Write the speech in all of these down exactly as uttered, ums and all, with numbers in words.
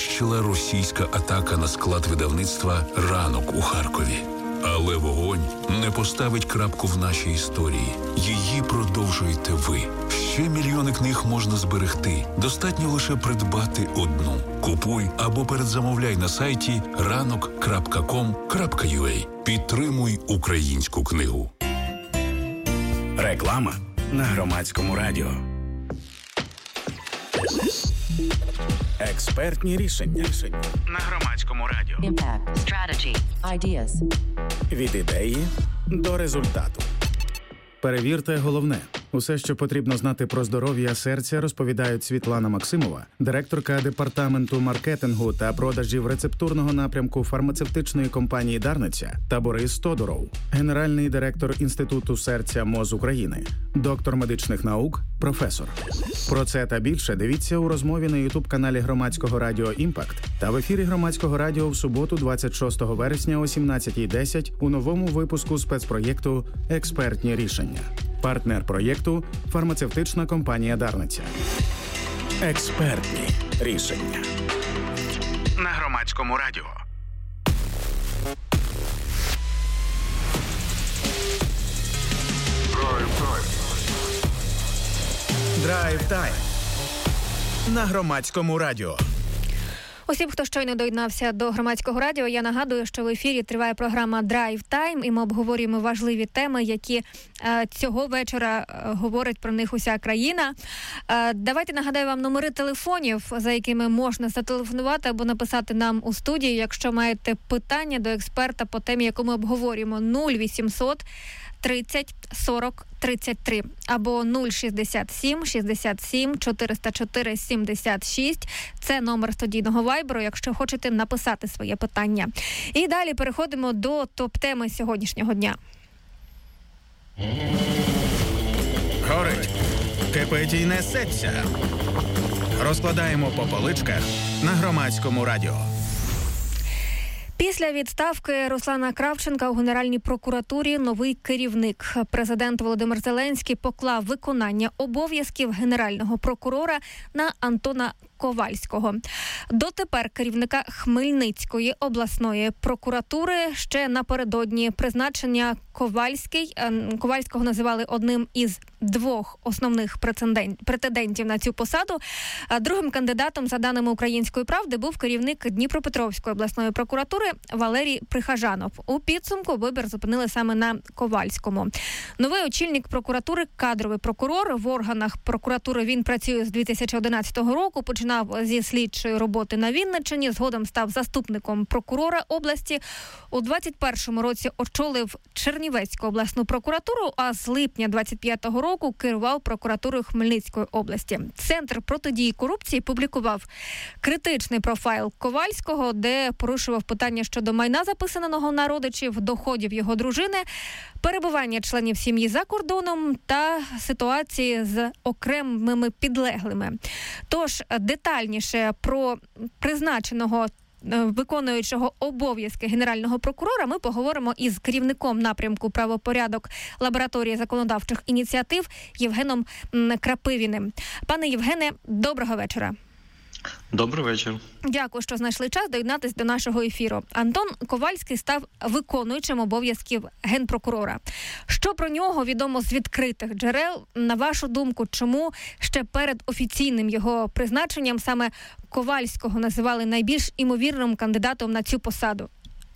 знищила російська атака на склад видавництва «Ранок» у Харкові. Але вогонь не поставить крапку в нашій історії. Її продовжуєте ви. Ще мільйони книг можна зберегти. Достатньо лише придбати одну. Купуй або передзамовляй на сайті ранок крапка ком крапка ю а. Підтримуй українську книгу. Реклама на Громадському радіо. Експертні рішення на Громадському радіо. Impact, strategy, ideas. Від ідеї до результату. Перевірте головне. Усе, що потрібно знати про здоров'я серця, розповідають Світлана Максимова, директорка департаменту маркетингу та продажів рецептурного напрямку фармацевтичної компанії «Дарниця», та Борис Тодуров, генеральний директор Інституту серця МОЗ України, доктор медичних наук, професор. Про це та більше дивіться у розмові на ютуб-каналі Громадського радіо «Імпакт» та в ефірі Громадського радіо в суботу двадцять шостого вересня о сімнадцятій десять у новому випуску спецпроєкту «Експертні рішення». Партнер проєкту – фармацевтична компанія «Дарниця». Експертні рішення на Громадському радіо. Драйв-тайм на Громадському радіо. Усім, хто щойно доєднався до Громадського радіо, я нагадую, що в ефірі триває програма «Драйв Тайм», і ми обговорюємо важливі теми, які е, цього вечора е, говорить про них уся країна. Е, давайте нагадаю вам номери телефонів, за якими можна зателефонувати або написати нам у студію, якщо маєте питання до експерта по темі, яку ми обговорюємо. нуль вісімсот тридцять сорок тридцять три або нуль шістдесят сім шістдесят сім чотириста чотири сімдесят шість. Це номер студійного вайберу, якщо хочете написати своє питання. І далі переходимо до топ-теми сьогоднішнього дня. Горить, кипить і несеться. Розкладаємо по поличках на Громадському радіо. Після відставки Руслана Кравченка у Генеральній прокуратурі новий керівник. Президент Володимир Зеленський поклав виконання обов'язків генерального прокурора на Антона Ковальського. Дотепер керівника Хмельницької обласної прокуратури ще напередодні призначення Ковальський, Ковальського називали одним із двох основних претендентів на цю посаду. Другим кандидатом, за даними «Української правди», був керівник Дніпропетровської обласної прокуратури Валерій Прихожанов. У підсумку вибір зупинили саме на Ковальському. Новий очільник прокуратури – кадровий прокурор. В органах прокуратури він працює з дві тисячі одинадцятого року, починав зі слідчої роботи на Вінниччині, згодом став заступником прокурора області. У двадцять першому році очолив Чернівецьку обласну прокуратуру, а з липня двадцять п'ятого року керував прокуратурою Хмельницької області. Центр протидії корупції публікував критичний профайл Ковальського, де порушував питання щодо майна, записаного на родичів, доходів його дружини, перебування членів сім'ї за кордоном та ситуації з окремими підлеглими. Тож детальніше про призначеного виконуючого обов'язки генерального прокурора ми поговоримо із керівником напрямку правопорядок лабораторії законодавчих ініціатив Євгеном Крапивіним. Пане Євгене, доброго вечора. Добрий вечір. Дякую, що знайшли час доєднатися до нашого ефіру. Антон Ковальський став виконуючим обов'язків генпрокурора. Що про нього відомо з відкритих джерел? На вашу думку, чому ще перед офіційним його призначенням саме Ковальського називали найбільш імовірним кандидатом на цю посаду?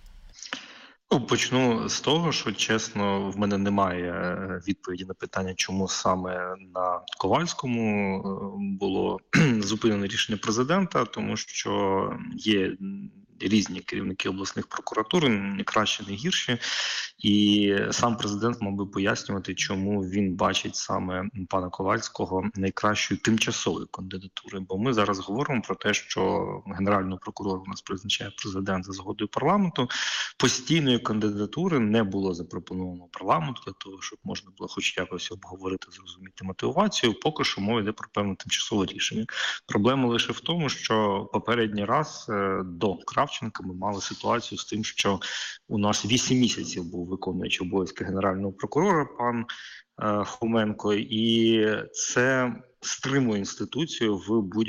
Ну, почну з того, що, чесно, в мене немає відповіді на питання, чому саме на Ковальському було зупинено рішення президента, тому що є різні керівники обласних прокуратур, не кращі, не гірші, і сам президент мав би пояснювати, чому він бачить саме пана Ковальського найкращою тимчасовою кандидатурою. Бо ми зараз говоримо про те, що генерального прокурора у нас призначає президент за згодою парламенту. Постійної кандидатури не було запропоновано парламенту для того, щоб можна було хоч якось обговорити, зрозуміти мотивацію. Поки що мова йде про певне тимчасове рішення. Проблема лише в тому, що попередній раз до Кравченка ми мали ситуацію з тим, що у нас вісім місяців був виконуючий обов'язки генерального прокурора пан Хоменко, і це стримує інституцію в будь